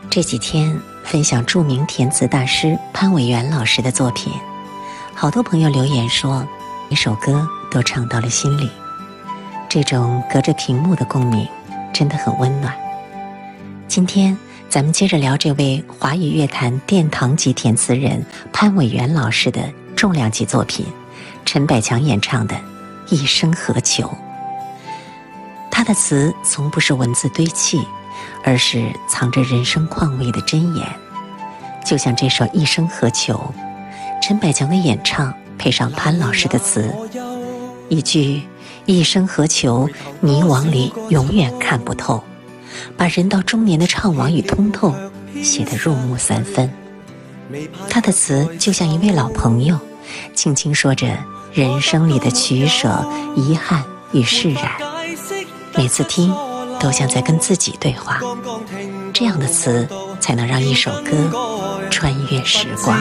这几天分享著名填词大师潘伟元老师的作品，好多朋友留言说每首歌都唱到了心里，这种隔着屏幕的共鸣真的很温暖。今天咱们接着聊这位华语乐坛殿堂级填词人潘伟元老师的重量级作品，陈百强演唱的《一生何求》。他的词从不是文字堆砌，而是藏着人生况味的箴言。就像这首《一生何求》，陈百强的演唱配上潘老师的词，一句一生何求，迷惘里永远看不透，把人到中年的怅惘与通透写得入木三分。他的词就像一位老朋友，轻轻说着人生里的取舍、遗憾与释然，每次听都像在跟自己对话。这样的词才能让一首歌穿越时光。